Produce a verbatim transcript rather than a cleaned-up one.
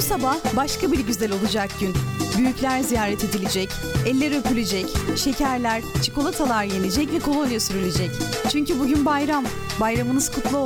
sabah başka bir güzel olacak gün. Büyükler ziyaret edilecek, eller öpülecek, şekerler, çikolatalar yenecek ve kolonya sürülecek. Çünkü bugün bayram. Bayramınız kutlu olsun.